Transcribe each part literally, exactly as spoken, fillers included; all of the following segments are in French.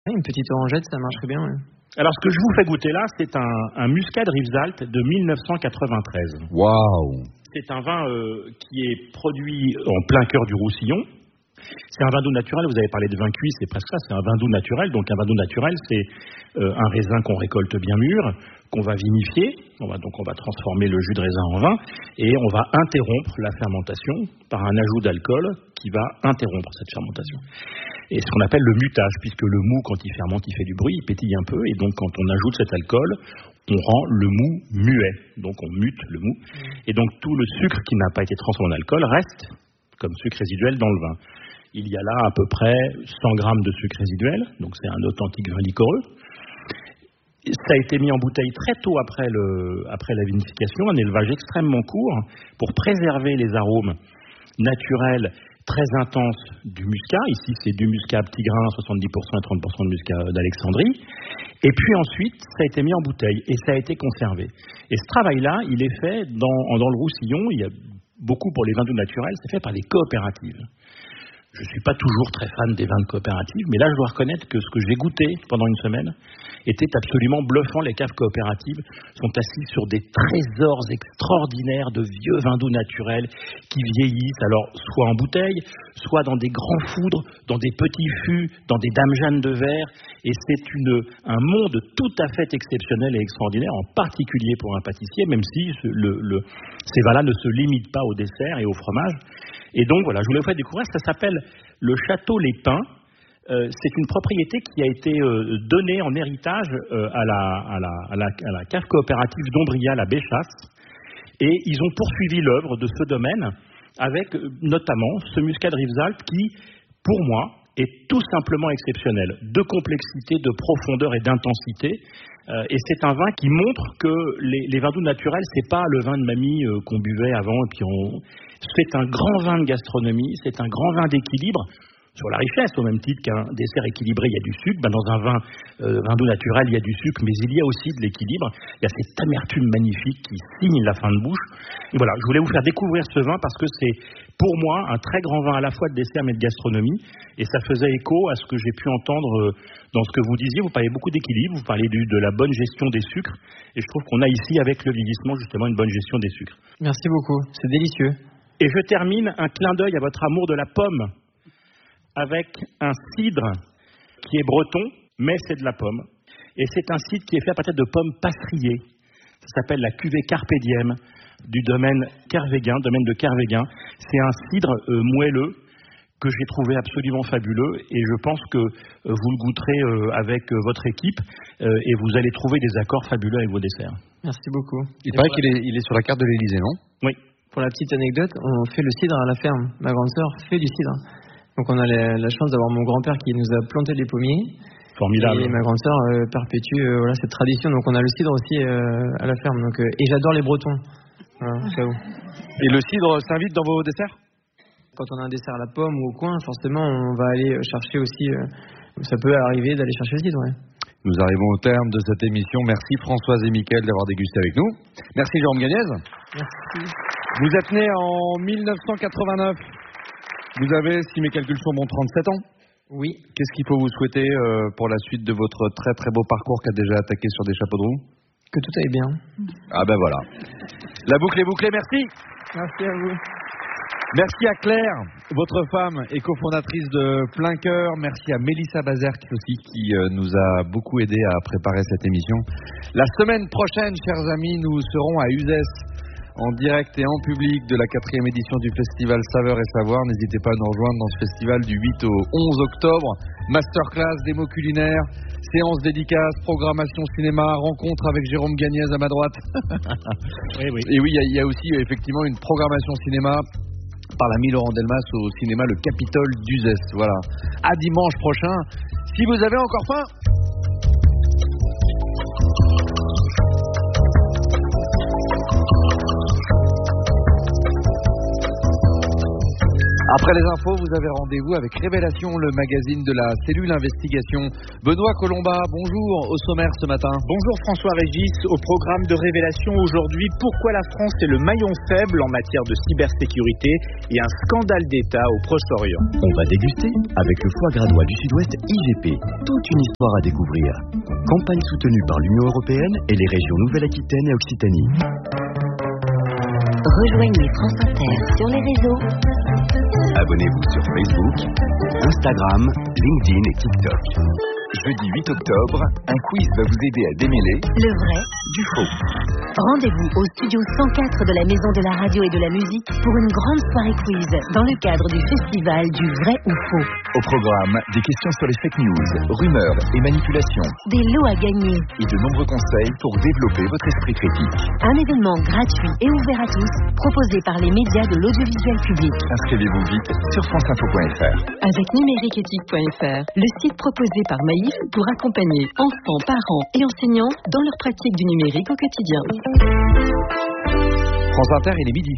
Une petite orangette, ça marcherait bien. Ouais. Alors, ce que je vous fais goûter là, c'est un, un Muscat Rivesaltes de dix-neuf cent quatre-vingt-treize. Waouh! C'est un vin euh, qui est produit en plein cœur du Roussillon. C'est un vin doux naturel, vous avez parlé de vin cuit, c'est presque ça, c'est un vin doux naturel. Donc un vin doux naturel, c'est euh, un raisin qu'on récolte bien mûr, qu'on va vinifier, on va, donc on va transformer le jus de raisin en vin, et on va interrompre la fermentation par un ajout d'alcool qui va interrompre cette fermentation. Et ce qu'on appelle le mutage, puisque le mou, quand il fermente, il fait du bruit, il pétille un peu, et donc quand on ajoute cet alcool, on rend le mou muet, donc on mute le mou, et donc tout le sucre qui n'a pas été transformé en alcool reste comme sucre résiduel dans le vin. Il y a là à peu près cent grammes de sucre résiduel, donc c'est un authentique vin liquoreux. Ça a été mis en bouteille très tôt après, le, après la vinification, un élevage extrêmement court, pour préserver les arômes naturels très intenses du muscat. Ici, c'est du muscat à petit grain, soixante-dix pour cent et trente pour cent de muscat d'Alexandrie. Et puis ensuite, ça a été mis en bouteille et ça a été conservé. Et ce travail-là, il est fait dans, dans le Roussillon. Il y a beaucoup pour les vins doux naturels, c'est fait par les coopératives. Je ne suis pas toujours très fan des vins de coopératives, mais là, je dois reconnaître que ce que j'ai goûté pendant une semaine était absolument bluffant. Les caves coopératives sont assises sur des trésors extraordinaires de vieux vins doux naturels qui vieillissent, alors soit en bouteille, soit dans des grands foudres, dans des petits fûts, dans des dames Jeanne de verre. Et c'est une, un monde tout à fait exceptionnel et extraordinaire, en particulier pour un pâtissier, même si le, le, ces vins-là ne se limitent pas au dessert et au fromage. Et donc voilà, je voulais vous faire découvrir, ça s'appelle le Château Les Pins. Euh, c'est une propriété qui a été euh, donnée en héritage euh, à, la, à, la, à, la, à la cave coopérative d'Ombrial à Béchasse. Et ils ont poursuivi l'œuvre de ce domaine avec euh, notamment ce Muscat Rivesaltes qui, pour moi, est tout simplement exceptionnel. De complexité, de profondeur et d'intensité. Euh, et c'est un vin qui montre que les, les vins doux naturels, c'est pas le vin de mamie euh, qu'on buvait avant et puis on... C'est un grand vin de gastronomie, c'est un grand vin d'équilibre sur la richesse, au même titre qu'un dessert équilibré, il y a du sucre. Ben, dans un vin, euh, vin doux naturel, il y a du sucre, mais il y a aussi de l'équilibre. Il y a cette amertume magnifique qui signe la fin de bouche. Et voilà, je voulais vous faire découvrir ce vin parce que c'est, pour moi, un très grand vin à la fois de dessert mais de gastronomie. Et ça faisait écho à ce que j'ai pu entendre dans ce que vous disiez. Vous parlez beaucoup d'équilibre, vous parlez du, de la bonne gestion des sucres. Et je trouve qu'on a ici, avec le vieillissement, justement, une bonne gestion des sucres. Merci beaucoup, c'est délicieux. Et je termine un clin d'œil à votre amour de la pomme avec un cidre qui est breton, mais c'est de la pomme. Et c'est un cidre qui est fait à partir de pommes passerillées. Ça s'appelle la cuvée Carpe Diem du domaine Kervéguin, domaine de Kervéguin. C'est un cidre euh, moelleux que j'ai trouvé absolument fabuleux et je pense que euh, vous le goûterez euh, avec euh, votre équipe euh, et vous allez trouver des accords fabuleux avec vos desserts. Merci beaucoup. Il paraît qu'il est, il est sur la carte de l'Élysée, non? Oui. Pour la petite anecdote, on fait le cidre à la ferme. Ma grande sœur fait du cidre. Donc on a la, la chance d'avoir mon grand-père qui nous a planté des pommiers. Formidable. Et ma grande sœur euh, perpétue euh, voilà, cette tradition. Donc on a le cidre aussi euh, à la ferme. Donc, euh, et j'adore les Bretons. Voilà, au cas où. Et le cidre s'invite dans vos desserts? Quand on a un dessert à la pomme ou au coin, forcément on va aller chercher aussi, euh, ça peut arriver d'aller chercher le cidre. Ouais. Nous arrivons au terme de cette émission. Merci Françoise et Mickaël d'avoir dégusté avec nous. Merci Jérôme Gagnez. Merci. Vous êtes né en mille neuf cent quatre-vingt-neuf. Vous avez, si mes calculs sont bons, trente-sept ans. Oui. Qu'est-ce qu'il faut vous souhaiter euh, pour la suite de votre très très beau parcours qui a déjà attaqué sur des chapeaux de roue? Que tout aille bien. Ah ben voilà. La boucle est bouclée, merci. Merci à vous. Merci à Claire, votre femme et cofondatrice de Plein Cœur. Merci à Mélissa Bazert aussi qui euh, nous a beaucoup aidé à préparer cette émission. La semaine prochaine, chers amis, nous serons à Uzès en direct et en public de la quatrième édition du festival Saveurs et Savoir. N'hésitez pas à nous rejoindre dans ce festival du huit au onze octobre. Masterclass, démo culinaire, séance dédicace, programmation cinéma, rencontre avec Jérôme Gagnez à ma droite. Oui, oui. Et oui, il y, y a aussi effectivement une programmation cinéma par l'ami Laurent Delmas au cinéma Le Capitole d'Uzès. Voilà. À dimanche prochain. Si vous avez encore faim. Après les infos, vous avez rendez-vous avec Révélation, le magazine de la cellule investigation. Benoît Colomba, bonjour, au sommaire ce matin. Bonjour François-Régis, au programme de Révélation aujourd'hui, pourquoi la France est le maillon faible en matière de cybersécurité et un scandale d'État au Proche-Orient. On va déguster avec le foie gras d'oie du Sud-Ouest I G P. Toute une histoire à découvrir. Campagne soutenue par l'Union européenne et les régions Nouvelle-Aquitaine et Occitanie. Rejoignez France Inter sur les réseaux. Abonnez-vous sur Facebook, Instagram, LinkedIn et TikTok. Jeudi huit octobre, un quiz va vous aider à démêler le vrai du faux. Rendez-vous au studio cent quatre de la Maison de la Radio et de la Musique pour une grande soirée quiz dans le cadre du festival du vrai ou faux. Au programme, des questions sur les fake news, rumeurs et manipulations. Des lots à gagner. Et de nombreux conseils pour développer votre esprit critique. Un événement gratuit et ouvert à tous, proposé par les médias de l'audiovisuel public. Inscrivez-vous vite sur franceinfo point f r. Avec numériqueéthique point f r, le site proposé par Maïf pour accompagner enfants, parents et enseignants dans leur pratique du numérique au quotidien. France Inter, il est midi.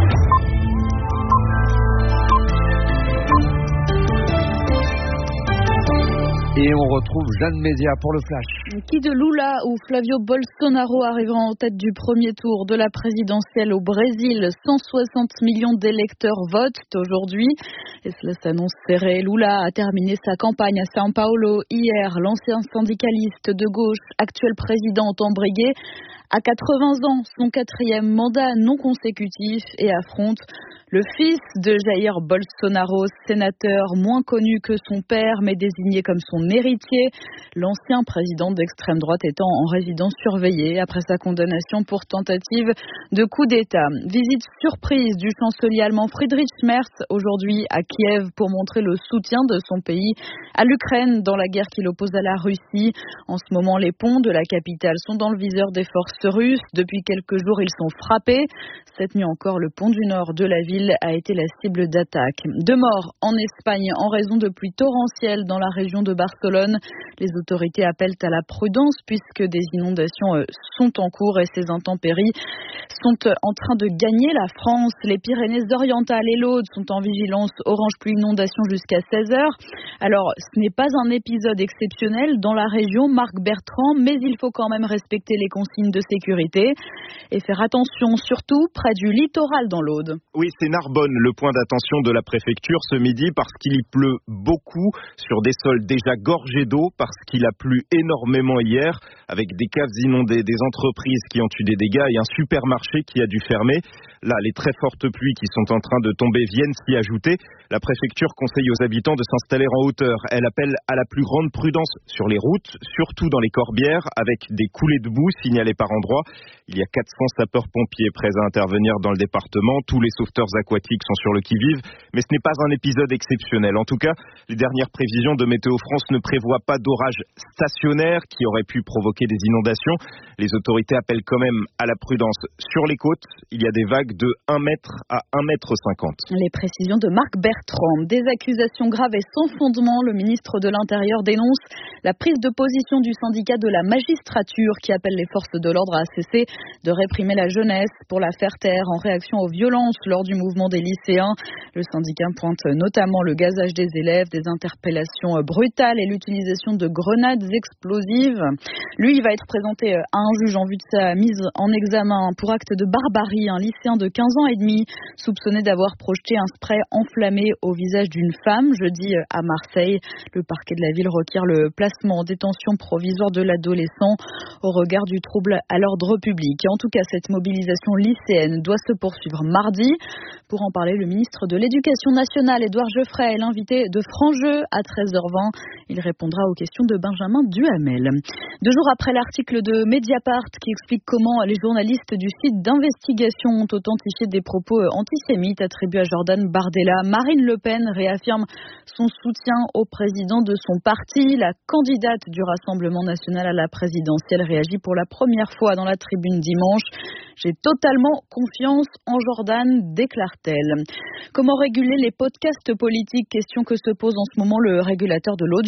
Et on retrouve Jeanne Mézia pour le flash. Qui de Lula ou Flavio Bolsonaro arriveront en tête du premier tour de la présidentielle au Brésil. cent soixante millions d'électeurs votent aujourd'hui. Et cela s'annonce serré. Lula a terminé sa campagne à São Paulo hier. L'ancien syndicaliste de gauche, actuel président, embrigué, à quatre-vingts ans, son quatrième mandat non consécutif et affronte le fils de Jair Bolsonaro, sénateur moins connu que son père mais désigné comme son héritier, l'ancien président d'extrême droite étant en résidence surveillée après sa condamnation pour tentative de coup d'État. Visite surprise du chancelier allemand Friedrich Merz aujourd'hui à Kiev pour montrer le soutien de son pays à l'Ukraine dans la guerre qu'il oppose à la Russie. En ce moment, les ponts de la capitale sont dans le viseur des forces russes. Depuis quelques jours, ils sont frappés. Cette nuit encore, le pont du nord de la ville a été la cible d'attaques. Deux morts en Espagne en raison de pluies torrentielles dans la région de Barcelone. Les autorités appellent à la prudence puisque des inondations sont en cours et ces intempéries sont en train de gagner la France. Les Pyrénées-Orientales et l'Aude sont en vigilance orange pluie inondation jusqu'à seize heures. Alors, ce n'est pas un épisode exceptionnel dans la région, Marc Bertrand, mais il faut quand même respecter les consignes de sécurité et faire attention surtout près du littoral dans l'Aude. Oui, c'est Narbonne, le point d'attention de la préfecture ce midi parce qu'il y pleut beaucoup sur des sols déjà gorgés d'eau, parce qu'il a plu énormément hier avec des caves inondées, des entreprises qui ont eu des dégâts et un supermarché qui a dû fermer. Là, les très fortes pluies qui sont en train de tomber viennent s'y ajouter. La préfecture conseille aux habitants de s'installer en hauteur. Elle appelle à la plus grande prudence sur les routes, surtout dans les Corbières, avec des coulées de boue signalées par endroits. Il y a quatre cents sapeurs-pompiers prêts à intervenir dans le département. Tous les sauveteurs aquatiques sont sur le qui-vive, mais ce n'est pas un épisode exceptionnel. En tout cas, les dernières prévisions de Météo France ne prévoient pas d'orage stationnaire qui aurait pu provoquer des inondations. Les autorités appellent quand même à la prudence sur les côtes. Il y a des vagues de un mètre à un mètre cinquante. Les précisions de Marc Bertrand. Des accusations graves et sans fondement. Le ministre de l'Intérieur dénonce la prise de position du syndicat de la magistrature qui appelle les forces de l'ordre à cesser de réprimer la jeunesse pour la faire taire en réaction aux violences lors du mouvement des lycéens. Le syndicat pointe notamment le gazage des élèves, des interpellations brutales et l'utilisation de grenades explosives. Lui, il va être présenté à un juge en vue de sa mise en examen pour acte de barbarie. Un lycéen de quinze ans et demi soupçonné d'avoir projeté un spray enflammé au visage d'une femme jeudi à Marseille. Le parquet de la ville requiert le placement en détention provisoire de l'adolescent au regard du trouble à l'ordre public. En tout cas, cette mobilisation lycéenne doit se poursuivre mardi. Pour en parler, le ministre de l'Éducation nationale, Édouard Geoffrey, est l'invité de Franc-Jeu à treize heures vingt. Il répondra aux questions de Benjamin Duhamel. Deux jours après l'article de Mediapart qui explique comment les journalistes du site d'investigation ont authentifié des propos antisémites attribués à Jordan Bardella, Marine Le Pen réaffirme son soutien au président de son parti. La candidate du Rassemblement national à la présidentielle réagit pour la première fois dans la tribune dimanche. J'ai totalement confiance en Jordan, déclare-t-elle. Comment réguler les podcasts politiques? Question que se pose en ce moment le régulateur de l'audiovisuel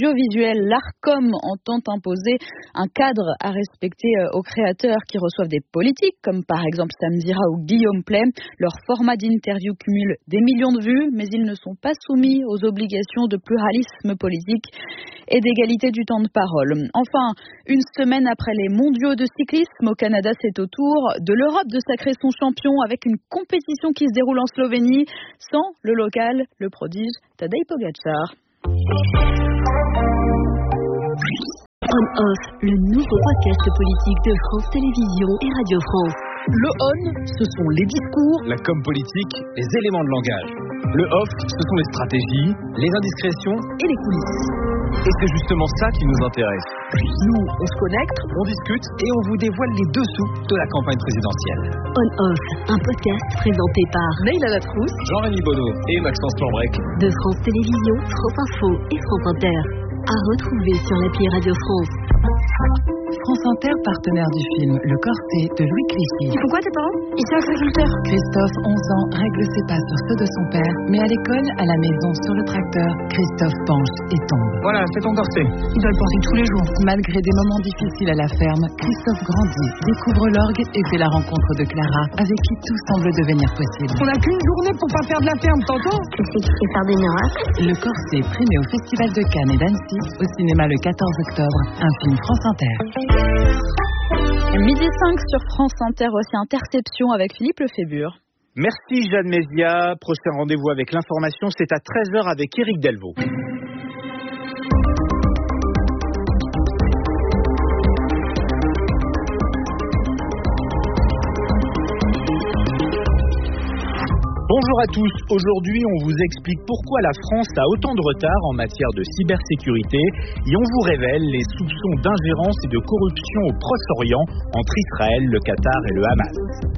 l'audiovisuel, l'Arcom entend imposer un cadre à respecter aux créateurs qui reçoivent des politiques, comme par exemple Sam Zira ou Guillaume Play. Leur format d'interview cumule des millions de vues, mais ils ne sont pas soumis aux obligations de pluralisme politique et d'égalité du temps de parole. Enfin, une semaine après les mondiaux de cyclisme au Canada, c'est au tour de l'Europe de sacrer son champion avec une compétition qui se déroule en Slovénie sans le local, le prodige Tadej Pogačar. On-Off, le nouveau podcast politique de France Télévisions et Radio France. Le on, ce sont les discours, la com politique, les éléments de langage. Le off, ce sont les stratégies, les indiscrétions et les coulisses. Et c'est justement ça qui nous intéresse. Nous, on se connecte, on discute et on vous dévoile les dessous de la campagne présidentielle. On-Off, un podcast présenté par Leïla Latrousse, Jean-Rémy Bonneau et Maxence Lambrec de France Télévisions, France Info et France Inter. À retrouver sur l'appli Radio France. France Inter, partenaire du film Le Corset de Louis Clichy. Ils font quoi tes parents? Ils sont agriculteurs. Christophe, onze ans, règle ses pas sur ceux de son père, mais à l'école, à la maison, sur le tracteur, Christophe penche et tombe. Voilà, c'est ton corset. Il doit le porter tous les jours. Malgré des moments difficiles à la ferme, Christophe grandit, découvre l'orgue et fait la rencontre de Clara, avec qui tout semble devenir possible. On n'a qu'une journée pour pas faire de la ferme, t'entends? Tu sais qui fait faire des miracles? Le Corset, primé au Festival de Cannes et d'Annecy, au cinéma le quatorze octobre, un film France Inter. Midi cinq sur France Inter, voici Interception avec Philippe Lefébure. Merci Jeanne Mézia. Prochain rendez-vous avec l'information, c'est à treize heures avec Éric Delvaux. Bonjour à tous. Aujourd'hui, on vous explique pourquoi la France a autant de retard en matière de cybersécurité et on vous révèle les soupçons d'ingérence et de corruption au Proche-Orient entre Israël, le Qatar et le Hamas.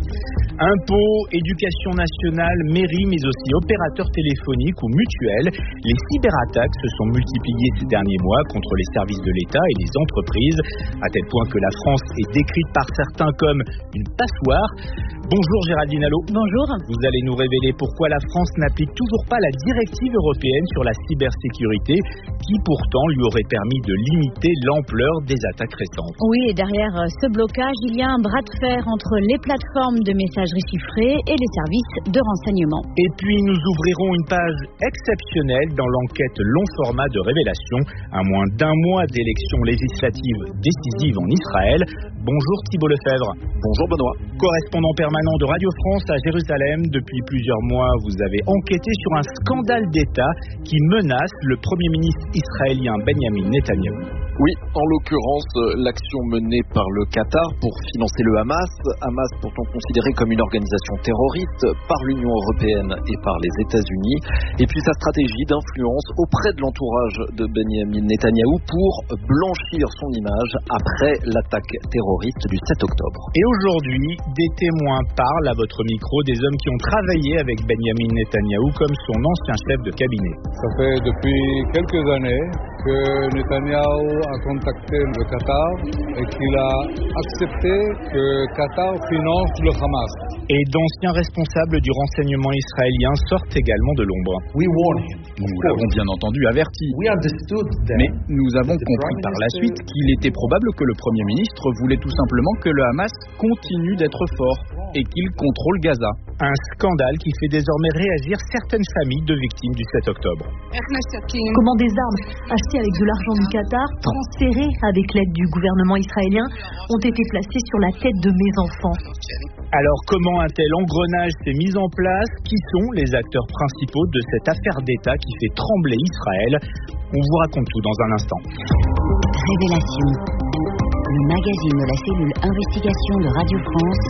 Impôts, éducation nationale, mairie, mais aussi opérateurs téléphoniques ou mutuelles, les cyberattaques se sont multipliées ces derniers mois contre les services de l'État et les entreprises, à tel point que la France est décrite par certains comme une passoire. Bonjour Géraldine Allo. Bonjour. Vous allez nous révéler pourquoi la France n'applique toujours pas la directive européenne sur la cybersécurité, qui pourtant lui aurait permis de limiter l'ampleur des attaques récentes. Oui, et derrière ce blocage, il y a un bras de fer entre les plateformes de messagerie chiffrée et les services de renseignement. Et puis nous ouvrirons une page exceptionnelle dans l'enquête long format de Révélation, à moins d'un mois d'élections législatives décisives en Israël. Bonjour Thibault Lefebvre. Bonjour Benoît. Correspondant permanent de Radio France à Jérusalem, depuis plusieurs mois, vous avez enquêté sur un scandale d'État qui menace le Premier ministre israélien Benjamin Netanyahou. Oui, en l'occurrence, l'action menée par le Qatar pour financer le Hamas, Hamas pourtant considéré comme une organisation terroriste par l'Union européenne et par les États-Unis, et puis sa stratégie d'influence auprès de l'entourage de Benjamin Netanyahou pour blanchir son image après l'attaque terroriste du sept octobre. Et aujourd'hui, des témoins parlent à votre micro des hommes qui ont travaillé avec Benjamin Netanyahou comme son ancien chef de cabinet. Ça fait depuis quelques années que Netanyahou a contacté le Qatar et qu'il a accepté que Qatar finance le Hamas. Et d'anciens responsables du renseignement israélien sortent également de l'ombre. Nous l'avons bien entendu averti. Mais nous avons compris par la suite qu'il était probable que le Premier ministre voulait tout simplement que le Hamas continue d'être fort et qu'il contrôle Gaza. Un scandale qui fait désormais réagir certaines familles de victimes du sept octobre. Comment des armes achetées avec de l'argent du Qatar, transférées avec l'aide du gouvernement israélien, ont été placées sur la tête de mes enfants. Alors comment un tel engrenage s'est mis en place? Qui sont les acteurs principaux de cette affaire d'État qui fait trembler Israël? On vous raconte tout dans un instant. Révélation, le magazine de la cellule investigation de Radio France,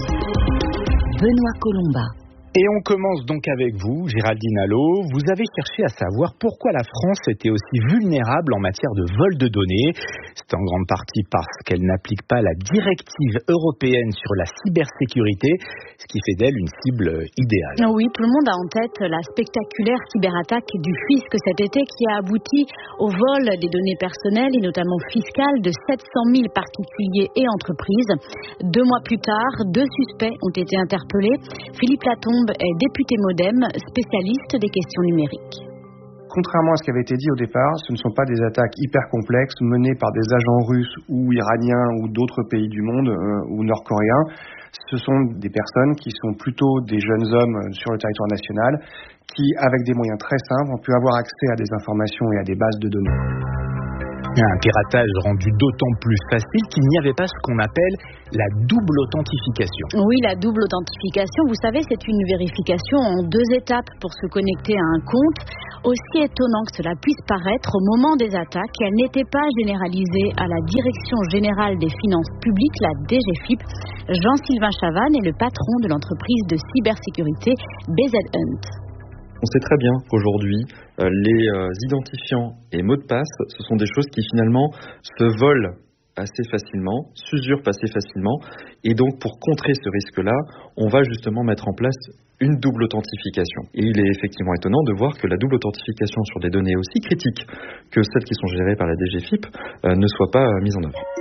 Benoît Colomba. Et on commence donc avec vous, Géraldine Allo. Vous avez cherché à savoir pourquoi la France était aussi vulnérable en matière de vol de données. C'est en grande partie parce qu'elle n'applique pas la directive européenne sur la cybersécurité, ce qui fait d'elle une cible idéale. Oui, tout le monde a en tête la spectaculaire cyberattaque du fisc cet été qui a abouti au vol des données personnelles et notamment fiscales de sept cent mille particuliers et entreprises. Deux mois plus tard, deux suspects ont été interpellés. Philippe Latombe est député Modem, spécialiste des questions numériques. contrairement à ce qui avait été dit au départ, ce ne sont pas des attaques hyper complexes menées par des agents russes ou iraniens ou d'autres pays du monde euh, ou nord-coréens. Ce sont des personnes qui sont plutôt des jeunes hommes sur le territoire national qui, avec des moyens très simples, ont pu avoir accès à des informations et à des bases de données. Un piratage rendu d'autant plus facile qu'il n'y avait pas ce qu'on appelle la double authentification. Oui, la double authentification, vous savez, c'est une vérification en deux étapes pour se connecter à un compte. Aussi étonnant que cela puisse paraître, au moment des attaques, elle n'était pas généralisée à la Direction générale des finances publiques, la D G F I P. Jean-Sylvain Chavannes est le patron de l'entreprise de cybersécurité B Z Hunt. On sait très bien qu'aujourd'hui, euh, les euh, identifiants et mots de passe, ce sont des choses qui finalement se volent assez facilement, s'usurpent assez facilement. Et donc, pour contrer ce risque-là, on va justement mettre en place une double authentification. Et il est effectivement étonnant de voir que la double authentification sur des données aussi critiques que celles qui sont gérées par la D G F I P euh, ne soit pas euh, mise en œuvre.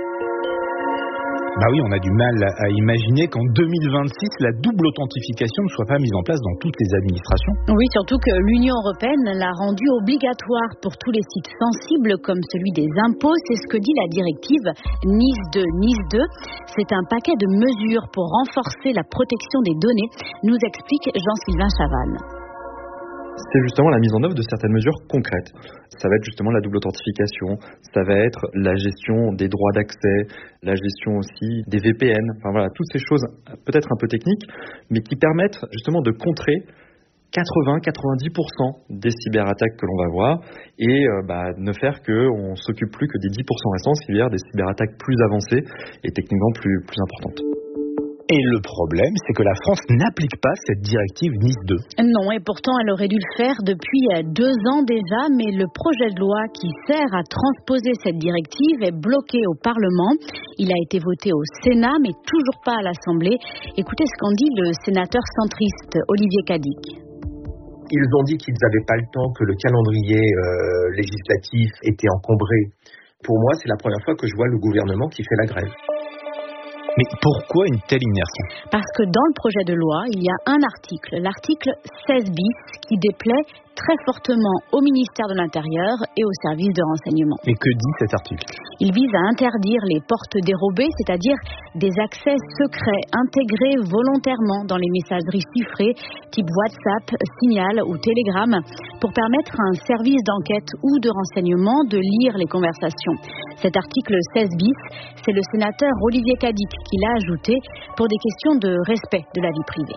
Bah oui, on a du mal à imaginer qu'en deux mille vingt-six, la double authentification ne soit pas mise en place dans toutes les administrations. Oui, surtout que l'Union européenne l'a rendu obligatoire pour tous les sites sensibles comme celui des impôts. C'est ce que dit la directive NIS deux. NIS deux, c'est un paquet de mesures pour renforcer la protection des données, nous explique Jean-Sylvain Chavannes. C'est justement la mise en œuvre de certaines mesures concrètes. Ça va être justement la double authentification, ça va être la gestion des droits d'accès, la gestion aussi des V P N, enfin voilà, toutes ces choses peut-être un peu techniques, mais qui permettent justement de contrer quatre-vingts à quatre-vingt-dix pour cent des cyberattaques que l'on va voir et euh, bah, ne faire qu'on ne s'occupe plus que des dix pour cent restants, c'est-à-dire des cyberattaques plus avancées et techniquement plus, plus importantes. Et le problème, c'est que la France n'applique pas cette directive NIS deux. Non, et pourtant, elle aurait dû le faire depuis deux ans déjà, mais le projet de loi qui sert à transposer cette directive est bloqué au Parlement. Il a été voté au Sénat, mais toujours pas à l'Assemblée. Écoutez ce qu'en dit le sénateur centriste Olivier Cadic. Ils ont dit qu'ils n'avaient pas le temps, que le calendrier euh, législatif était encombré. Pour moi, c'est la première fois que je vois le gouvernement qui fait la grève. Mais pourquoi une telle inertie ? Parce que dans le projet de loi, il y a un article, l'article seize bis, qui déplaît très fortement au ministère de l'Intérieur et aux services de renseignement. Et que dit cet article ? Il vise à interdire les portes dérobées, c'est-à-dire des accès secrets intégrés volontairement dans les messageries chiffrées type WhatsApp, Signal ou Telegram pour permettre à un service d'enquête ou de renseignement de lire les conversations. Cet article seize bis, c'est le sénateur Olivier Cadic qui l'a ajouté pour des questions de respect de la vie privée.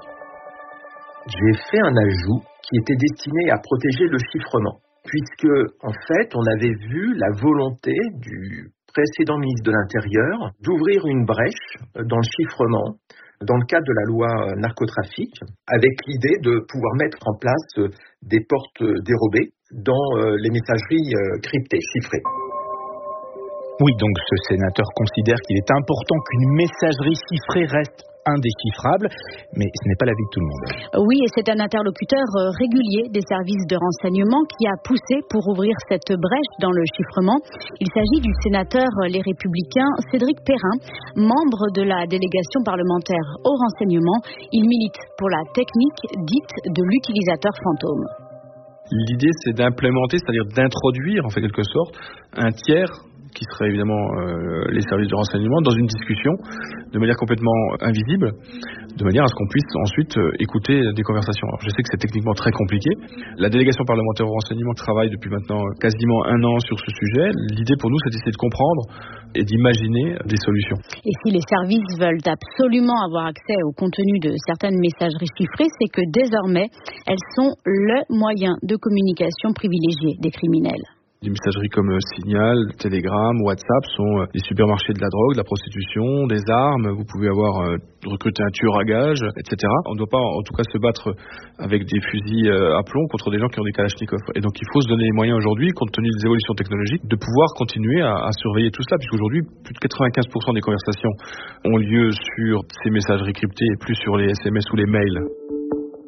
J'ai fait un ajout qui était destiné à protéger le chiffrement, puisque, en fait, on avait vu la volonté du précédent ministre de l'Intérieur d'ouvrir une brèche dans le chiffrement dans le cadre de la loi narcotrafic, avec l'idée de pouvoir mettre en place des portes dérobées dans les messageries cryptées, chiffrées. Oui, donc ce sénateur considère qu'il est important qu'une messagerie chiffrée reste indéchiffrable, mais ce n'est pas l'avis de tout le monde. Oui, et c'est un interlocuteur régulier des services de renseignement qui a poussé pour ouvrir cette brèche dans le chiffrement. Il s'agit du sénateur Les Républicains Cédric Perrin, membre de la délégation parlementaire au renseignement. Il milite pour la technique dite de l'utilisateur fantôme. L'idée, c'est d'implémenter, c'est-à-dire d'introduire en fait quelque sorte un tiers qui serait évidemment euh, les services de renseignement, dans une discussion de manière complètement invisible, de manière à ce qu'on puisse ensuite euh, écouter des conversations. Alors, je sais que c'est techniquement très compliqué. La délégation parlementaire au renseignement travaille depuis maintenant quasiment un an sur ce sujet. L'idée pour nous, c'est d'essayer de comprendre et d'imaginer des solutions. Et si les services veulent absolument avoir accès au contenu de certaines messageries chiffrées, c'est que désormais, elles sont le moyen de communication privilégié des criminels. Des messageries comme Signal, Telegram, WhatsApp sont des supermarchés de la drogue, de la prostitution, des armes. Vous pouvez avoir euh, recruté un tueur à gages, et cetera. On ne doit pas, en tout cas, se battre avec des fusils euh, à plomb contre des gens qui ont des kalachnikovs. Et donc, il faut se donner les moyens aujourd'hui, compte tenu des évolutions technologiques, de pouvoir continuer à, à surveiller tout cela, puisqu'aujourd'hui, plus de quatre-vingt-quinze pour cent des conversations ont lieu sur ces messageries cryptées et plus sur les S M S ou les mails.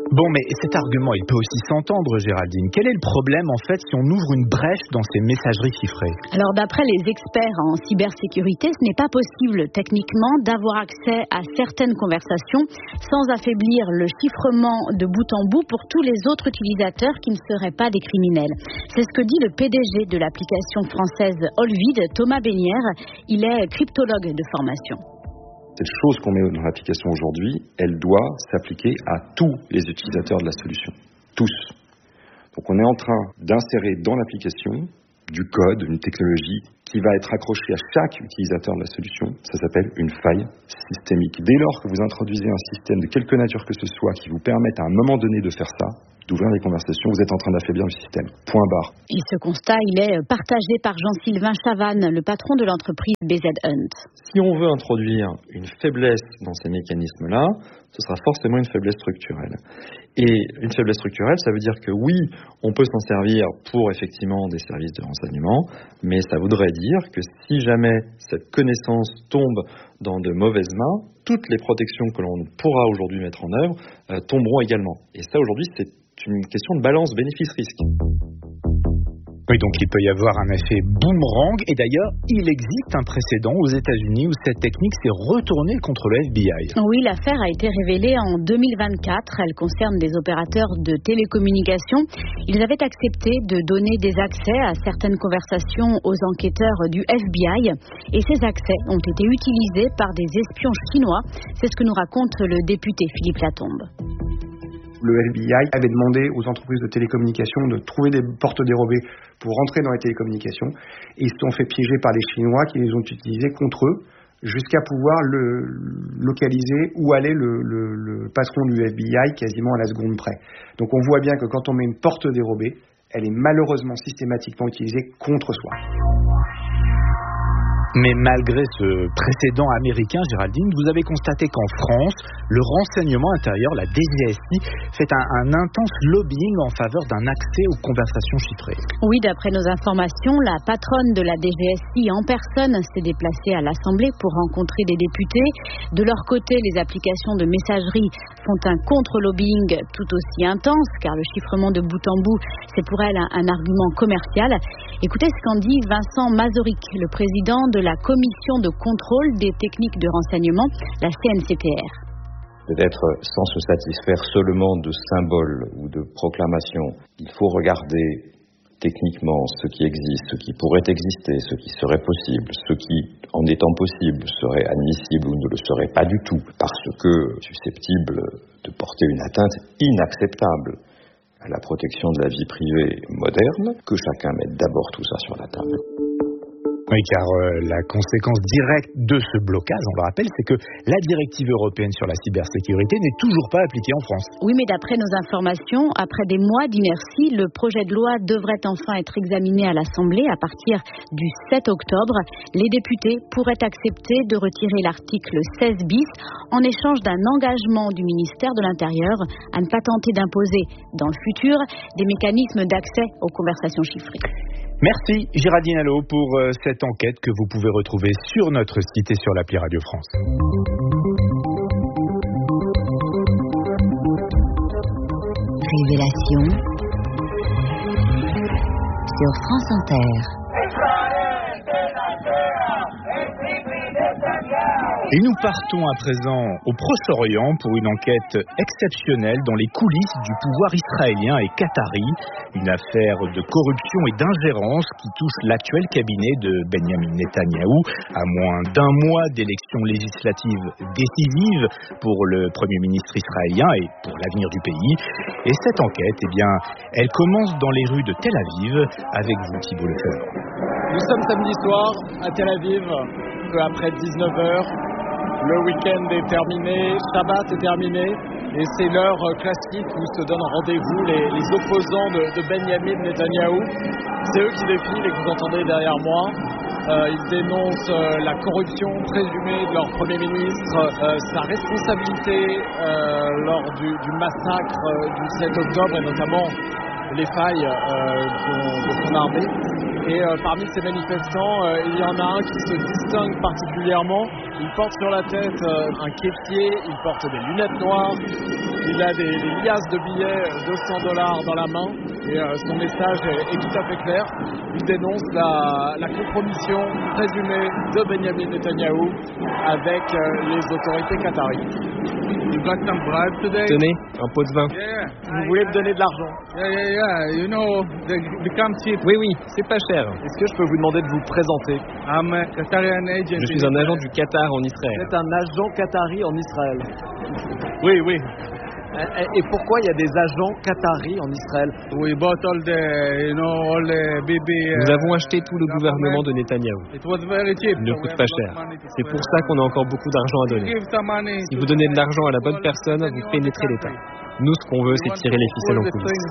Bon, mais cet argument, il peut aussi s'entendre, Géraldine. Quel est le problème, en fait, si on ouvre une brèche dans ces messageries chiffrées? Alors, d'après les experts en cybersécurité, ce n'est pas possible, techniquement, d'avoir accès à certaines conversations sans affaiblir le chiffrement de bout en bout pour tous les autres utilisateurs qui ne seraient pas des criminels. C'est ce que dit le P D G de l'application française Olvid, Thomas Bénière. Il est cryptologue de formation. Cette chose qu'on met dans l'application aujourd'hui, elle doit s'appliquer à tous les utilisateurs de la solution. Tous. Donc on est en train d'insérer dans l'application du code, une technologie qui va être accrochée à chaque utilisateur de la solution. Ça s'appelle une faille systémique. Dès lors que vous introduisez un système de quelque nature que ce soit qui vous permette à un moment donné de faire ça, d'ouvrir les conversations, vous êtes en train d'affaiblir le système. Point barre. Et ce constat, il est partagé par Jean-Sylvain Chavannes, le patron de l'entreprise B Z Hunt. Si on veut introduire une faiblesse dans ces mécanismes-là, ce sera forcément une faiblesse structurelle. Et une faiblesse structurelle, ça veut dire que oui, on peut s'en servir pour effectivement des services de renseignement, mais ça voudrait dire que si jamais cette connaissance tombe dans de mauvaises mains, toutes les protections que l'on pourra aujourd'hui mettre en œuvre euh, tomberont également. Et ça, aujourd'hui, c'est une question de balance bénéfice-risque. Oui, donc il peut y avoir un effet boomerang. Et d'ailleurs, il existe un précédent aux États-Unis où cette technique s'est retournée contre le F B I. Oui, l'affaire a été révélée en deux mille vingt-quatre. Elle concerne des opérateurs de télécommunications. Ils avaient accepté de donner des accès à certaines conversations aux enquêteurs du F B I. Et ces accès ont été utilisés par des espions chinois. C'est ce que nous raconte le député Philippe Latombe. Le F B I avait demandé aux entreprises de télécommunications de trouver des portes dérobées pour rentrer dans les télécommunications. Et ils se sont fait piéger par les Chinois qui les ont utilisés contre eux jusqu'à pouvoir le localiser où allait le, le, le patron du F B I quasiment à la seconde près. Donc on voit bien que quand on met une porte dérobée, elle est malheureusement systématiquement utilisée contre soi. Mais malgré ce précédent américain, Géraldine, vous avez constaté qu'en France, le renseignement intérieur, la D G S I, fait un, un intense lobbying en faveur d'un accès aux conversations chiffrées. Oui, d'après nos informations, la patronne de la D G S I en personne s'est déplacée à l'Assemblée pour rencontrer des députés. De leur côté, les applications de messagerie font un contre-lobbying tout aussi intense, car le chiffrement de bout en bout, c'est pour elle un, un argument commercial. Écoutez ce qu'en dit Vincent Mazoric, le président de la commission de contrôle des techniques de renseignement, la C N C T R. Peut-être sans se satisfaire seulement de symboles ou de proclamations, il faut regarder techniquement ce qui existe, ce qui pourrait exister, ce qui serait possible, ce qui, en étant possible, serait admissible ou ne le serait pas du tout, parce que susceptible de porter une atteinte inacceptable à la protection de la vie privée moderne, que chacun mette d'abord tout ça sur la table. Oui, car euh, la conséquence directe de ce blocage, on le rappelle, c'est que la directive européenne sur la cybersécurité n'est toujours pas appliquée en France. Oui, mais d'après nos informations, après des mois d'inertie, le projet de loi devrait enfin être examiné à l'Assemblée à partir du sept octobre. Les députés pourraient accepter de retirer l'article seize bis en échange d'un engagement du ministère de l'Intérieur à ne pas tenter d'imposer dans le futur des mécanismes d'accès aux conversations chiffrées. Merci Géraldine Allo pour euh, cette enquête que vous pouvez retrouver sur notre site et sur l'appli Radio France. Révélation sur France Inter. Et nous partons à présent au Proche-Orient pour une enquête exceptionnelle dans les coulisses du pouvoir israélien et qatari. Une affaire de corruption et d'ingérence qui touche l'actuel cabinet de Benjamin Netanyahou à moins d'un mois d'élections législatives décisives pour le Premier ministre israélien et pour l'avenir du pays. Et cette enquête, eh bien, elle commence dans les rues de Tel Aviv avec vous, Thibault Lefebvre. Nous sommes samedi soir à Tel Aviv, peu après dix-neuf heures. Le week-end est terminé, Shabbat est terminé et c'est l'heure classique où se donnent rendez-vous les, les opposants de, de Benjamin Netanyahou. C'est eux qui défilent et que vous entendez derrière moi. Euh, ils dénoncent euh, la corruption présumée de leur Premier ministre, euh, sa responsabilité euh, lors du, du massacre euh, du sept octobre et notamment les failles euh, de, de son armée. Et euh, parmi ces manifestants, euh, il y en a un qui se distingue particulièrement. Il porte sur la tête euh, un képier, il porte des lunettes noires, il a des, des liasses de billets de cent dollars dans la main et euh, son message est, est tout à fait clair. Il dénonce la, la compromission présumée de Benjamin Netanyahou avec euh, les autorités qataries. Tenez, un pot de vin. Vous voulez me donner de l'argent? Oui, oui, c'est pas cher. Est-ce que je peux vous demander de vous présenter? Je suis un agent du Qatar en Israël. Vous êtes un agent qatari en Israël? Oui, oui. Et pourquoi il y a des agents qataris en Israël? Nous avons acheté tout le gouvernement de Netanyahou. Il ne coûte pas cher. C'est pour ça qu'on a encore beaucoup d'argent à donner. Si vous donnez de l'argent à la bonne personne, vous pénétrez l'État. Nous, ce qu'on veut, c'est tirer les ficelles en coulisses.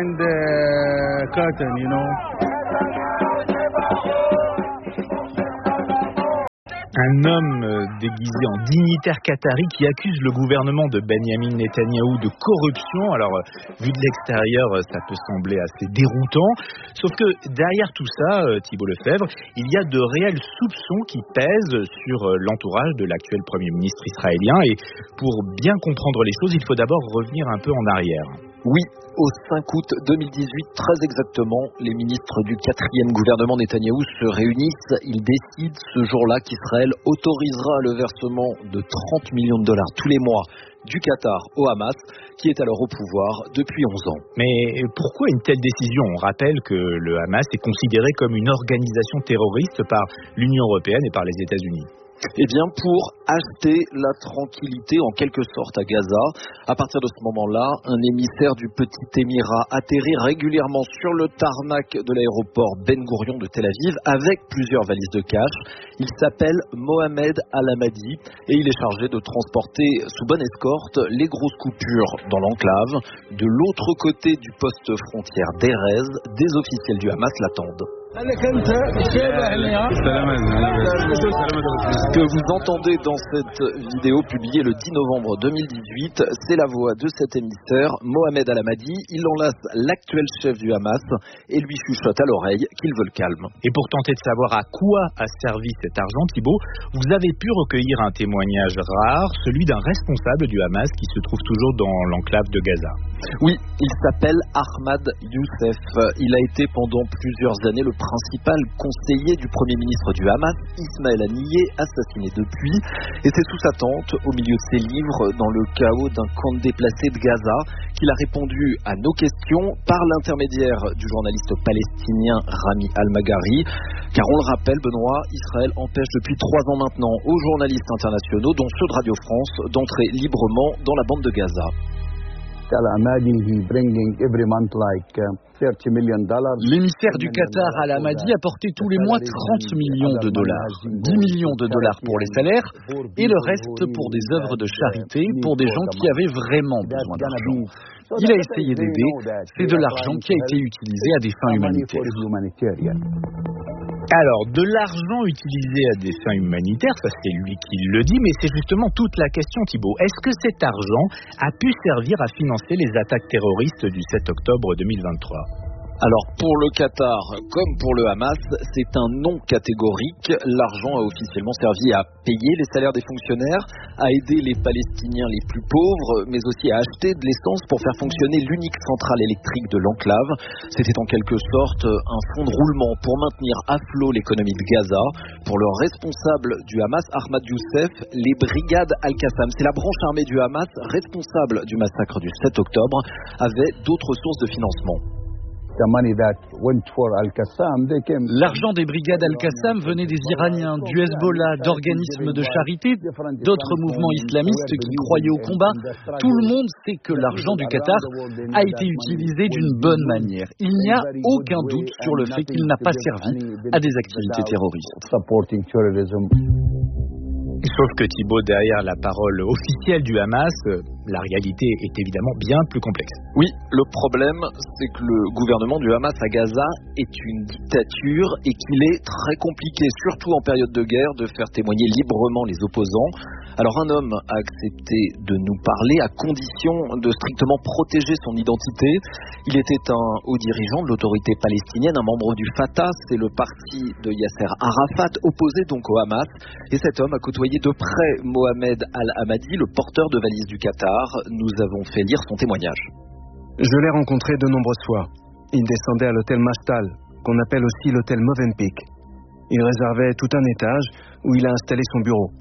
Un homme déguisé en dignitaire qatari qui accuse le gouvernement de Benjamin Netanyahou de corruption. Alors, vu de l'extérieur, ça peut sembler assez déroutant. Sauf que derrière tout ça, Thibault Lefebvre, il y a de réels soupçons qui pèsent sur l'entourage de l'actuel Premier ministre israélien. Et pour bien comprendre les choses, il faut d'abord revenir un peu en arrière. Oui, au cinq août deux mille dix-huit, très exactement, les ministres du quatrième gouvernement Netanyahou se réunissent. Ils décident ce jour-là qu'Israël autorisera le versement de trente millions de dollars tous les mois du Qatar au Hamas, qui est alors au pouvoir depuis onze ans. Mais pourquoi une telle décision? On rappelle que le Hamas est considéré comme une organisation terroriste par l'Union européenne et par les États-Unis. Eh bien, pour acheter la tranquillité en quelque sorte à Gaza. À partir de ce moment-là, un émissaire du Petit Émirat atterrit régulièrement sur le tarmac de l'aéroport Ben Gourion de Tel Aviv avec plusieurs valises de cash. Il s'appelle Mohamed Al-Hamadi et il est chargé de transporter sous bonne escorte les grosses coupures dans l'enclave. De l'autre côté du poste frontière d'Erez, des officiels du Hamas l'attendent. Ce que vous entendez dans cette vidéo publiée le dix novembre deux mille dix-huit, c'est la voix de cet émissaire, Mohamed Al-Hamadi. Il enlace l'actuel chef du Hamas et lui chuchote à l'oreille qu'il veut le calme. Et pour tenter de savoir à quoi a servi cet argent, Thibault, vous avez pu recueillir un témoignage rare, celui d'un responsable du Hamas qui se trouve toujours dans l'enclave de Gaza. Oui, il s'appelle Ahmad Youssef. Il a été pendant plusieurs années le principal conseiller du Premier ministre du Hamas, Ismaël Haniyeh, assassiné depuis. Et c'est sous sa tente, au milieu de ses livres, dans le chaos d'un camp de déplacés de Gaza, qu'il a répondu à nos questions par l'intermédiaire du journaliste palestinien Rami Al-Maghari. Car on le rappelle, Benoît, Israël empêche depuis trois ans maintenant aux journalistes internationaux, dont ceux de Radio France, d'entrer librement dans la bande de Gaza. L'émissaire du Qatar Al-Hamadi apportait tous les mois trente millions de dollars. dix millions de dollars pour les salaires et le reste pour des œuvres de charité pour des gens qui avaient vraiment besoin d'argent. Il a essayé d'aider, c'est de l'argent qui a été utilisé à des fins humanitaires. Alors, de l'argent utilisé à des fins humanitaires, ça c'est lui qui le dit, mais c'est justement toute la question, Thibault. Est-ce que cet argent a pu servir à financer les attaques terroristes du sept octobre deux mille vingt-trois ? Alors pour le Qatar comme pour le Hamas, c'est un non catégorique. L'argent a officiellement servi à payer les salaires des fonctionnaires, à aider les Palestiniens les plus pauvres, mais aussi à acheter de l'essence pour faire fonctionner l'unique centrale électrique de l'enclave. C'était en quelque sorte un fonds de roulement pour maintenir à flot l'économie de Gaza. Pour le responsable du Hamas, Ahmad Youssef, les brigades Al-Qassam, c'est la branche armée du Hamas responsable du massacre du sept octobre, avaient d'autres sources de financement. L'argent des brigades Al-Qassam venait des Iraniens, du Hezbollah, d'organismes de charité, d'autres mouvements islamistes qui croyaient au combat. Tout le monde sait que l'argent du Qatar a été utilisé d'une bonne manière. Il n'y a aucun doute sur le fait qu'il n'a pas servi à des activités terroristes. Sauf que Thibault, derrière la parole officielle du Hamas, la réalité est évidemment bien plus complexe. Oui, le problème, c'est que le gouvernement du Hamas à Gaza est une dictature et qu'il est très compliqué, surtout en période de guerre, de faire témoigner librement les opposants. Alors un homme a accepté de nous parler à condition de strictement protéger son identité. Il était un haut dirigeant de l'autorité palestinienne, un membre du Fatah, c'est le parti de Yasser Arafat, opposé donc au Hamas. Et cet homme a côtoyé de près Mohamed Al-Hamadi, le porteur de valises du Qatar. Nous avons fait lire son témoignage. Je l'ai rencontré de nombreuses fois. Il descendait à l'hôtel Mashtal, qu'on appelle aussi l'hôtel Movenpick. Il réservait tout un étage où il a installé son bureau.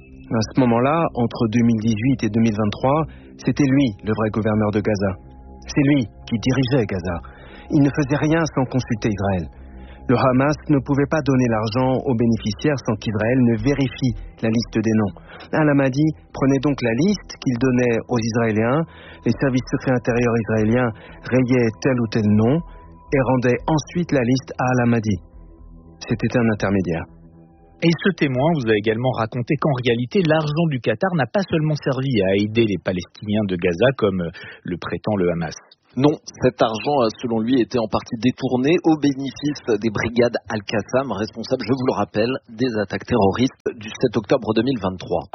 À ce moment-là, entre deux mille dix-huit et deux mille vingt-trois, c'était lui le vrai gouverneur de Gaza. C'est lui qui dirigeait Gaza. Il ne faisait rien sans consulter Israël. Le Hamas ne pouvait pas donner l'argent aux bénéficiaires sans qu'Israël ne vérifie la liste des noms. Al-Hamadi prenait donc la liste qu'il donnait aux Israéliens, les services secrets intérieurs israéliens rayaient tel ou tel nom et rendaient ensuite la liste à Al-Hamadi. C'était un intermédiaire. Et ce témoin vous a également raconté qu'en réalité, l'argent du Qatar n'a pas seulement servi à aider les Palestiniens de Gaza comme le prétend le Hamas. Non, cet argent a selon lui été en partie détourné au bénéfice des brigades Al-Qassam, responsables, je vous le rappelle, des attaques terroristes du sept octobre deux mille vingt-trois.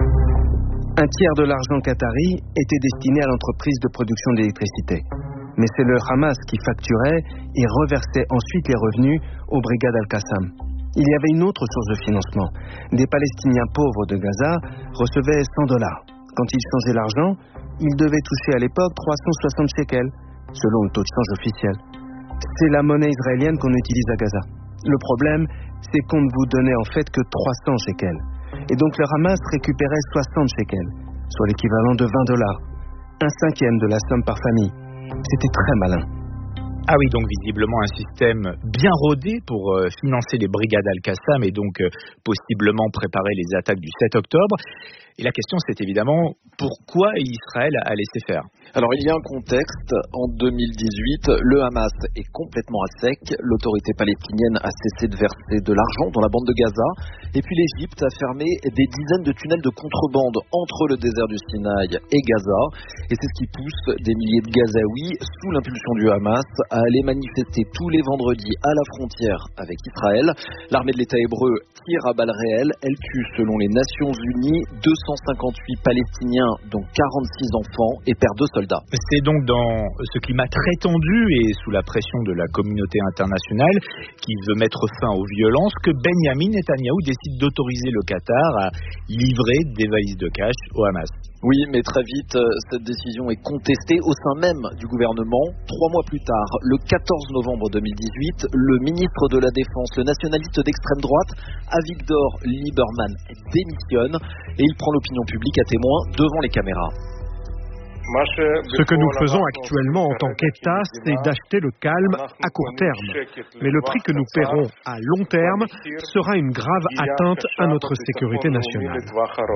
Un tiers de l'argent qatari était destiné à l'entreprise de production d'électricité. Mais c'est le Hamas qui facturait et reversait ensuite les revenus aux brigades Al-Qassam. Il y avait une autre source de financement. Des Palestiniens pauvres de Gaza recevaient cent dollars. Quand ils changeaient l'argent, ils devaient toucher à l'époque trois cent soixante shekels, selon le taux de change officiel. C'est la monnaie israélienne qu'on utilise à Gaza. Le problème, c'est qu'on ne vous donnait en fait que trois cents shekels. Et donc le Hamas récupérait soixante shekels, soit l'équivalent de vingt dollars. Un cinquième de la somme par famille. C'était très malin. Ah oui, donc visiblement un système bien rodé pour euh, financer les brigades Al-Qassam et donc euh, possiblement préparer les attaques du sept octobre. Et la question, c'est évidemment pourquoi Israël a laissé faire. Alors il y a un contexte. En deux mille dix-huit, le Hamas est complètement à sec. L'autorité palestinienne a cessé de verser de l'argent dans la bande de Gaza. Et puis l'Égypte a fermé des dizaines de tunnels de contrebande entre le désert du Sinaï et Gaza. Et c'est ce qui pousse des milliers de Gazaouis, sous l'impulsion du Hamas, à aller manifester tous les vendredis à la frontière avec Israël. L'armée de l'État hébreu tire à balles réelles. Elle tue, selon les Nations Unies, deux cent cinquante-huit Palestiniens, dont quarante-six enfants, et perd deux soldats. C'est donc dans ce climat très tendu et sous la pression de la communauté internationale qui veut mettre fin aux violences que Benyamin Netanyahou décide d'autoriser le Qatar à livrer des valises de cash au Hamas. Oui, mais très vite, cette décision est contestée au sein même du gouvernement. Trois mois plus tard, le quatorze novembre deux mille dix-huit, le ministre de la Défense, le nationaliste d'extrême droite, Avigdor Lieberman, démissionne et il prend l'opinion publique à témoin devant les caméras. Ce que nous faisons actuellement en tant qu'État, c'est d'acheter le calme à court terme. Mais le prix que nous paierons à long terme sera une grave atteinte à notre sécurité nationale.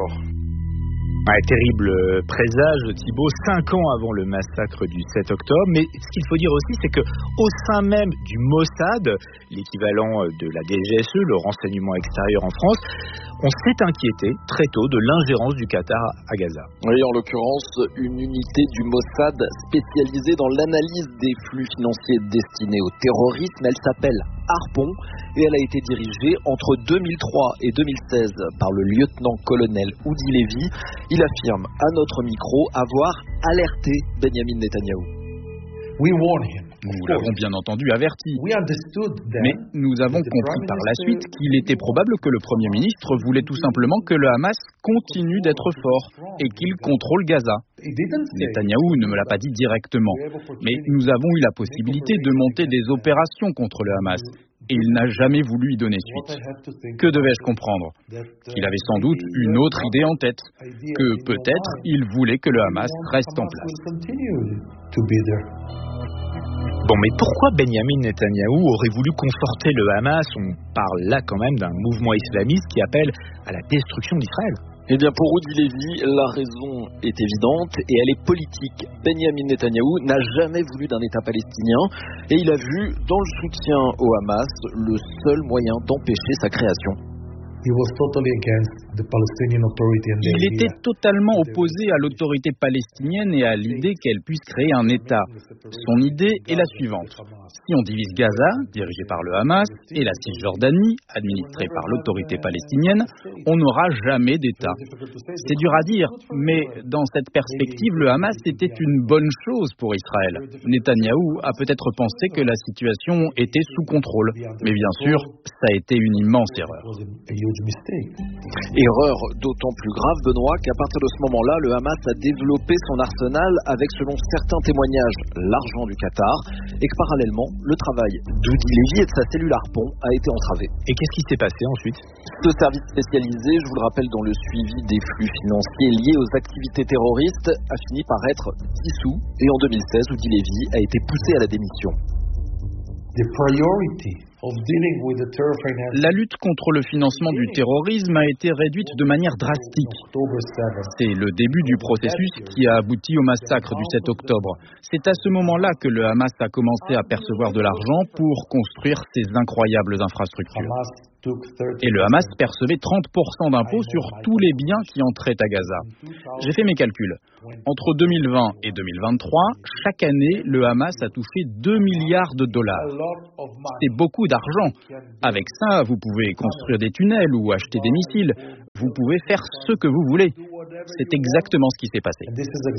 Un terrible présage, Thibault, cinq ans avant le massacre du sept octobre. Mais ce qu'il faut dire aussi, c'est qu'au sein même du Mossad, l'équivalent de la D G S E, le renseignement extérieur en France, on s'est inquiété très tôt de l'ingérence du Qatar à Gaza. Oui, en l'occurrence, une unité du Mossad spécialisée dans l'analyse des flux financiers destinés au terrorisme. Elle s'appelle Harpon et elle a été dirigée entre deux mille trois et deux mille seize par le lieutenant-colonel Udi Levy. Il affirme à notre micro avoir alerté Benyamin Netanyahou. Nous l'avons bien entendu averti. Mais nous avons compris par la suite qu'il était probable que le Premier ministre voulait tout simplement que le Hamas continue d'être fort et qu'il contrôle Gaza. Netanyahou ne me l'a pas dit directement, mais nous avons eu la possibilité de monter des opérations contre le Hamas. Et il n'a jamais voulu y donner suite. Que devais-je comprendre? Qu'il avait sans doute une autre idée en tête, que peut-être il voulait que le Hamas reste en place. Bon, mais pourquoi Benyamin Netanyahou aurait voulu conforter le Hamas? On parle là quand même d'un mouvement islamiste qui appelle à la destruction d'Israël. Eh bien, pour Udi Levy, la raison est évidente et elle est politique. Benyamin Netanyahou n'a jamais voulu d'un État palestinien et il a vu dans le soutien au Hamas le seul moyen d'empêcher sa création. Il était totalement opposé à l'autorité palestinienne et à l'idée qu'elle puisse créer un État. Son idée est la suivante. Si on divise Gaza, dirigé par le Hamas, et la Cisjordanie, administrée par l'autorité palestinienne, on n'aura jamais d'État. C'est dur à dire, mais dans cette perspective, le Hamas était une bonne chose pour Israël. Netanyahou a peut-être pensé que la situation était sous contrôle. Mais bien sûr, ça a été une immense erreur. Erreur d'autant plus grave, Benoît, qu'à partir de ce moment-là, le Hamas a développé son arsenal avec, selon certains témoignages, l'argent du Qatar, et que parallèlement, le travail d'Udi Lévy et de sa cellule Harpon a été entravé. Et qu'est-ce qui s'est passé ensuite ? Ce service spécialisé, je vous le rappelle, dans le suivi des flux financiers liés aux activités terroristes, a fini par être dissous, et en deux mille seize, Udi Lévy a été poussé à la démission. La lutte contre le financement du terrorisme a été réduite de manière drastique. C'est le début du processus qui a abouti au massacre du sept octobre. C'est à ce moment-là que le Hamas a commencé à percevoir de l'argent pour construire ces incroyables infrastructures. Et le Hamas percevait trente pour cent d'impôts sur tous les biens qui entraient à Gaza. J'ai fait mes calculs. Entre deux mille vingt et deux mille vingt-trois, chaque année, le Hamas a touché deux milliards de dollars. C'est beaucoup d'argent. Avec ça, vous pouvez construire des tunnels ou acheter des missiles. Vous pouvez faire ce que vous voulez. C'est exactement ce qui s'est passé.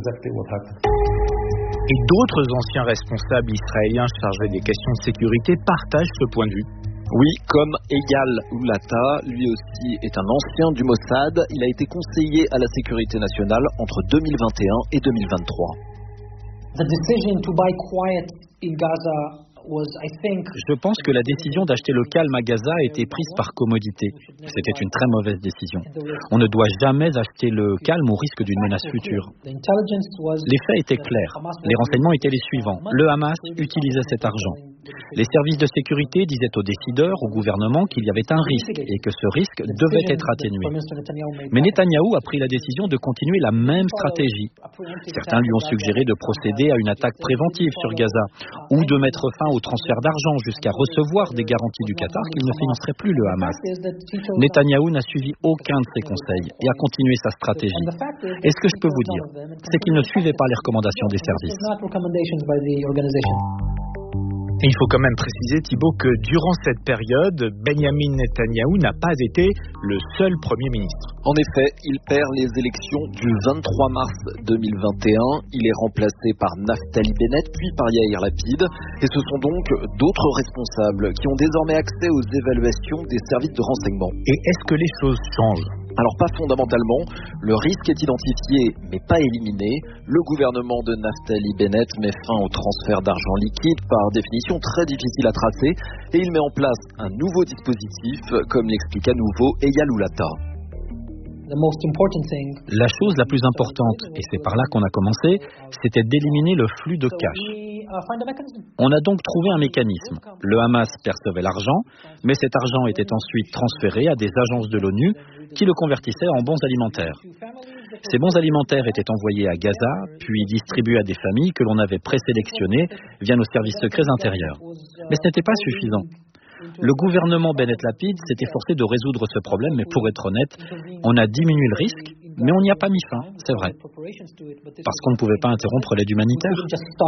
Et d'autres anciens responsables israéliens chargés des questions de sécurité partagent ce point de vue. Oui, comme Eyal Oulata, lui aussi est un ancien du Mossad. Il a été conseiller à la sécurité nationale entre deux mille vingt et un et deux mille vingt-trois. The decision to buy quiet in Gaza Je pense que la décision d'acheter le calme à Gaza a été prise par commodité. C'était une très mauvaise décision. On ne doit jamais acheter le calme au risque d'une menace future. Les faits étaient clairs. Les renseignements étaient les suivants. Le Hamas utilisait cet argent. Les services de sécurité disaient aux décideurs, au gouvernement, qu'il y avait un risque et que ce risque devait être atténué. Mais Netanyahou a pris la décision de continuer la même stratégie. Certains lui ont suggéré de procéder à une attaque préventive sur Gaza ou de mettre fin au transfert d'argent jusqu'à recevoir des garanties du Qatar qu'il ne financerait plus le Hamas. Netanyahou n'a suivi aucun de ses conseils et a continué sa stratégie. Et ce que je peux vous dire, c'est qu'il ne suivait pas les recommandations des services. Et il faut quand même préciser, Thibault, que durant cette période, Benjamin Netanyahou n'a pas été le seul Premier ministre. En effet, il perd les élections du vingt-trois mars deux mille vingt et un. Il est remplacé par Naftali Bennett, puis par Yair Lapid. Et ce sont donc d'autres responsables qui ont désormais accès aux évaluations des services de renseignement. Et est-ce que les choses changent ? Alors pas fondamentalement, le risque est identifié mais pas éliminé. Le gouvernement de Naftali Bennett met fin au transfert d'argent liquide, par définition très difficile à tracer, et il met en place un nouveau dispositif, comme l'explique à nouveau Eyal Oulata. La chose la plus importante, et c'est par là qu'on a commencé, c'était d'éliminer le flux de cash. On a donc trouvé un mécanisme. Le Hamas percevait l'argent, mais cet argent était ensuite transféré à des agences de l'ONU qui le convertissaient en bons alimentaires. Ces bons alimentaires étaient envoyés à Gaza, puis distribués à des familles que l'on avait présélectionnées via nos services secrets intérieurs. Mais ce n'était pas suffisant. Le gouvernement Bennett Lapid s'est efforcé de résoudre ce problème, mais pour être honnête, on a diminué le risque, mais on n'y a pas mis fin, c'est vrai. Parce qu'on ne pouvait pas interrompre l'aide humanitaire.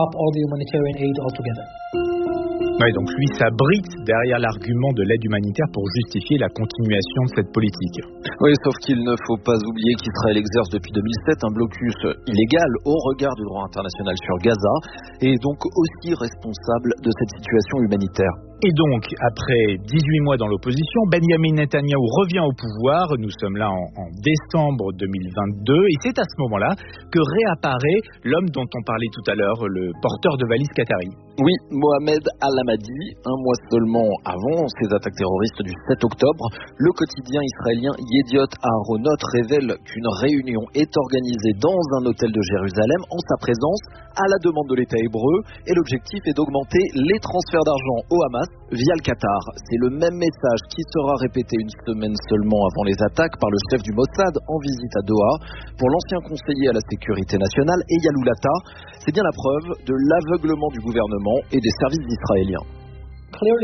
Oui, donc lui s'abrite derrière l'argument de l'aide humanitaire pour justifier la continuation de cette politique. Oui, sauf qu'il ne faut pas oublier qu'Israël exerce depuis deux mille sept un blocus illégal au regard du droit international sur Gaza et est donc aussi responsable de cette situation humanitaire. Et donc, après dix-huit mois dans l'opposition, Benjamin Netanyahou revient au pouvoir. Nous sommes là en, en décembre deux mille vingt-deux. Et c'est à ce moment-là que réapparaît l'homme dont on parlait tout à l'heure, le porteur de valises qatari. Oui, Mohamed Al-Hamadi. Un mois seulement avant ces attaques terroristes du sept octobre, le quotidien israélien Yediot Aharonot révèle qu'une réunion est organisée dans un hôtel de Jérusalem en sa présence à la demande de l'État hébreu. Et l'objectif est d'augmenter les transferts d'argent au Hamas via le Qatar. C'est le même message qui sera répété une semaine seulement avant les attaques par le chef du Mossad en visite à Doha. Pour l'ancien conseiller à la sécurité nationale, Eyal Oulata, c'est bien la preuve de l'aveuglement du gouvernement et des services israéliens.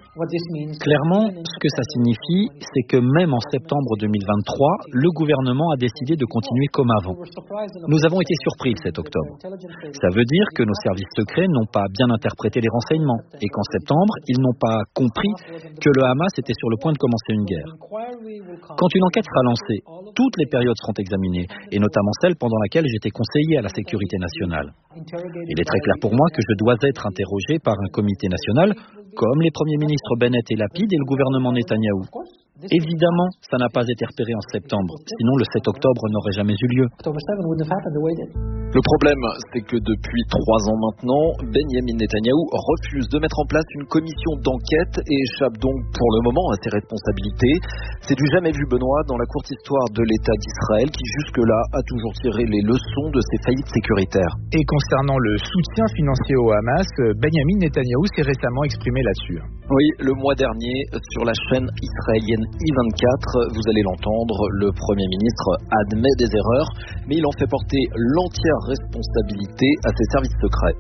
Clairement, ce que ça signifie, c'est que même en septembre deux mille vingt-trois, le gouvernement a décidé de continuer comme avant. Nous avons été surpris le sept octobre. Ça veut dire que nos services secrets n'ont pas bien interprété les renseignements et qu'en septembre, ils n'ont pas compris que le Hamas était sur le point de commencer une guerre. Quand une enquête sera lancée, toutes les périodes seront examinées, et notamment celle pendant laquelle j'étais conseiller à la sécurité nationale. Il est très clair pour moi que je dois être interrogé par un comité national, comme les premiers ministres Bennett et Lapid et le gouvernement Netanyahou. Évidemment, ça n'a pas été repéré en septembre, sinon le sept octobre n'aurait jamais eu lieu. Le problème, c'est que depuis trois ans maintenant, Benjamin Netanyahou refuse de mettre en place une commission d'enquête et échappe donc pour le moment à ses responsabilités. C'est du jamais vu, Benoît, dans la courte histoire de l'État d'Israël qui jusque-là a toujours tiré les leçons de ses faillites sécuritaires. Et concernant le soutien financier au Hamas, Benjamin Netanyahou s'est récemment exprimé là-dessus. Oui, le mois dernier, sur la chaîne israélienne I vingt-quatre, vous allez l'entendre, le Premier ministre admet des erreurs, mais il en fait porter l'entière responsabilité à ses services secrets.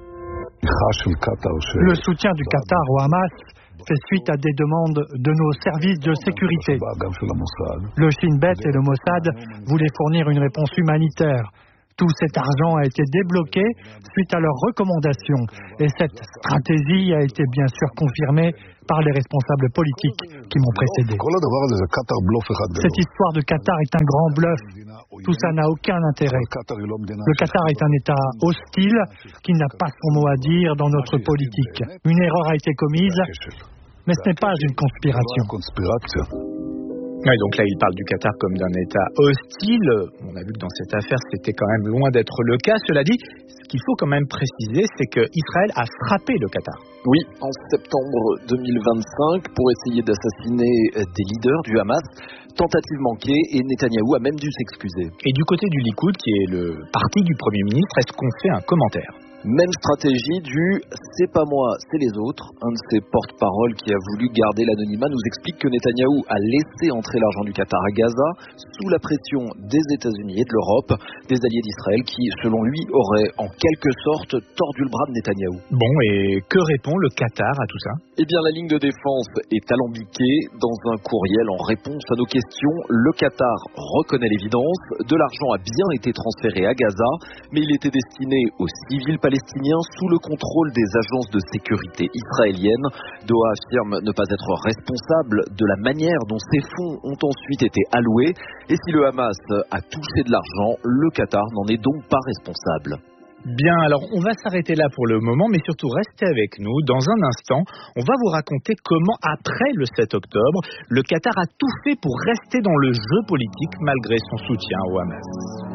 Le soutien du Qatar au Hamas fait suite à des demandes de nos services de sécurité. Le Shin Bet et le Mossad voulaient fournir une réponse humanitaire. Tout cet argent a été débloqué suite à leurs recommandations et cette stratégie a été bien sûr confirmée par les responsables politiques qui m'ont précédé. Cette histoire de Qatar est un grand bluff. Tout ça n'a aucun intérêt. Le Qatar est un État hostile qui n'a pas son mot à dire dans notre politique. Une erreur a été commise, mais ce n'est pas une conspiration. Oui, donc là, il parle du Qatar comme d'un État hostile. On a vu que dans cette affaire, c'était quand même loin d'être le cas. Cela dit, ce qu'il faut quand même préciser, c'est qu'Israël a frappé le Qatar. Oui, en septembre deux mille vingt-cinq, pour essayer d'assassiner des leaders du Hamas, tentative manquée, et Netanyahou a même dû s'excuser. Et du côté du Likoud, qui est le parti du Premier ministre, est-ce qu'on fait un commentaire ? Même stratégie du « c'est pas moi, c'est les autres ». Un de ses porte-paroles qui a voulu garder l'anonymat nous explique que Netanyahou a laissé entrer l'argent du Qatar à Gaza sous la pression des États-Unis et de l'Europe, des alliés d'Israël qui, selon lui, auraient en quelque sorte tordu le bras de Netanyahou. Bon, et que répond le Qatar à tout ça ? Eh bien, la ligne de défense est alambiquée. Dans un courriel en réponse à nos questions, le Qatar reconnaît l'évidence. De l'argent a bien été transféré à Gaza, mais il était destiné aux civils palestiniens sous le contrôle des agences de sécurité israéliennes. Doha affirme ne pas être responsable de la manière dont ces fonds ont ensuite été alloués. Et si le Hamas a touché de l'argent, le Qatar n'en est donc pas responsable. Bien, alors on va s'arrêter là pour le moment, mais surtout restez avec nous. Dans un instant, on va vous raconter comment, après le sept octobre, le Qatar a tout fait pour rester dans le jeu politique malgré son soutien au Hamas.